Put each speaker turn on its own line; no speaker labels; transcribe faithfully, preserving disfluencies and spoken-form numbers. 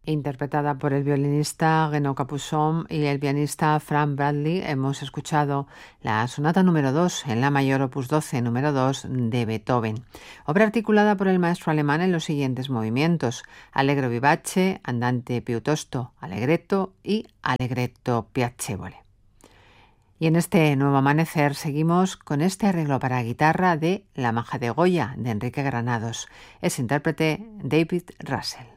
Interpretada por el violinista Gueno Capuçon y el pianista Frank Bradley, hemos escuchado la sonata número dos en la mayor opus doce número dos de Beethoven, obra articulada por el maestro alemán en los siguientes movimientos: allegro vivace, andante piuttosto allegretto y allegretto piacevole. Y en este nuevo amanecer seguimos con este arreglo para guitarra de La maja de Goya de Enrique Granados. Es intérprete David Russell.